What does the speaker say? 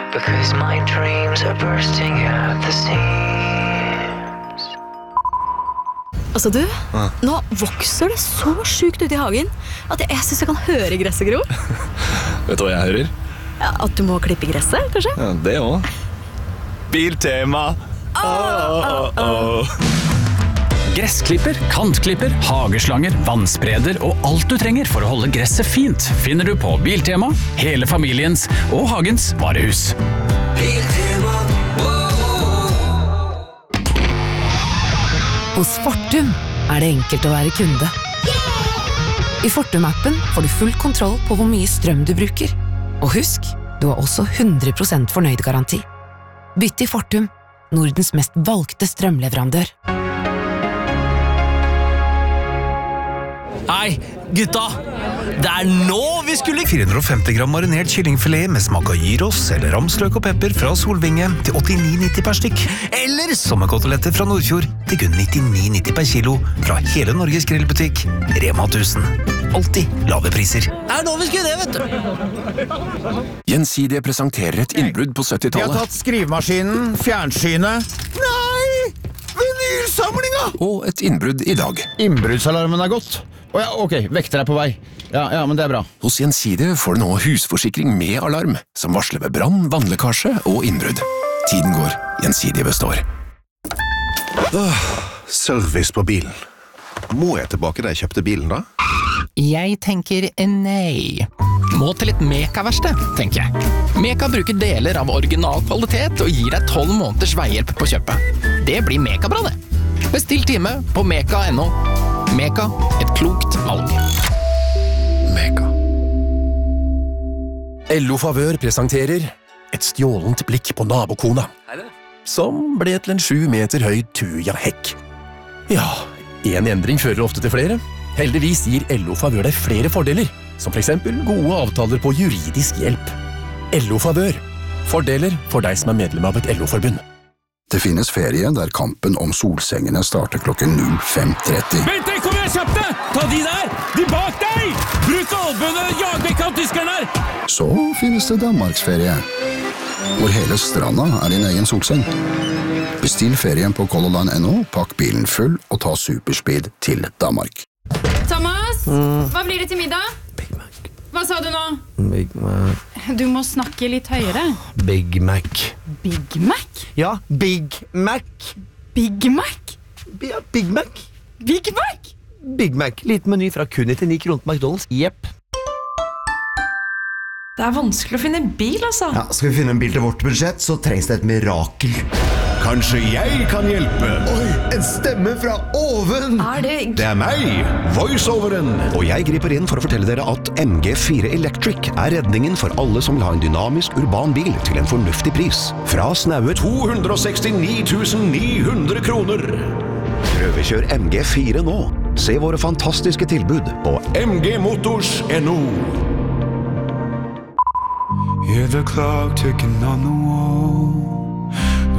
Because my dreams are bursting at the seams. Altså du, nå vokser det så sjukt ute i hagen at jeg synes jeg kan høre gresset gro. Vet du hva jeg hører? Ja, at du må klippe gresset, kanskje? Ja, det også. Biltema! Gressklipper, kantklipper, hageslanger, vannspreder og alt du trenger for å holde gresset fint finner du på Biltema, hele familiens og hagens varehus. Biltema. Hos Fortum er det enkelt å være kunde. I Fortum-appen får du full kontroll på hvor mye strøm du bruker. Og husk, du har også 100% fornøyd garanti. Bytt til Fortum, Nordens mest valgte strømleverandør. Hei, gutta! Det nå vi skulle... 450 gram marinert kyllingfilet med smak av gyros eller ramsløk og pepper fra Solvinge til 89,90 per stykk. Eller sommerkoteletter fra Nordfjord til kun 99,90 per kilo fra hele Norges grillbutikk Rema 1000. Alltid lave priser. Det nå vi skulle det, vet du. Gjensidige presenterer et innbrudd på 70-tallet. Vi har tatt skrivemaskinen, fjernsynet. Nei! Vinylsamlinga! Og et innbrudd i dag. Innbruddsalarmen gått. Ok, vekter på vei. Ja, men det bra. Hos Gjensidige får du nå husforsikring med alarm, som varsler ved brann, vannlekkasje og innbrudd. Tiden går, Gjensidige består. Service på bilen. Må jeg tilbake da jeg kjøpte bilen da? Jeg tenker nei. Må til et Meka-verksted, tenker jeg. Meka bruker deler av original kvalitet og gir deg 12 måneders veihjelp på kjøpet. Det blir Meka-bra det. Bestill time på meka.no. Meka, et klokt valg. Meka. LO Favør presenterer et stjålent blikk på nabokona, som ble til en 7 meter høy tuja-hekk. Ja, en endring fører ofte til flere. Heldigvis gir LO Favør deg flere fordeler, som for eksempel gode avtaler på juridisk hjelp. LO Favør. Fordeler for deg som er medlem av et LO-forbund. Det finnes ferie der kampen om solsengene starter klokken 05:30. Vent, kom igjen, kjapt deg! Ta de der! De bak deg! Bruk albønene, jag vekk av tyskerne her! Så finnes det Danmarksferie, hvor hele stranda er din egen solseng. Bestill ferien på colorline.no, pakk bilen full og ta superspeed til Danmark. Thomas, hva blir det til middag? Big Mac. Hva sa du nå? Big Mac. Du må snakke litt høyere. Big Mac. Big Mac? Ja, Big Mac. Big Mac? Ja, Big Mac. Big Mac? Big Mac. Liten meny fra kun 99 kroner på McDonald's. Jepp. Det er vanskelig å finne bil, altså. Ja, skal vi finne en bil til vårt budsjett, så trengs det et mirakel. Kanskje jeg kan hjelpe? Oi, en stemme fra oven! Det er meg, voiceoveren. Og jeg griper inn for å fortelle dere at MG4 Electric er redningen for alle som vil ha en dynamisk urban bil til en fornuftig pris. Fra snaue 269 900 kroner. Prøvekjør MG4 nå. Se våre fantastiske tilbud på mgmotors.no. Hear the clock ticking on the wall.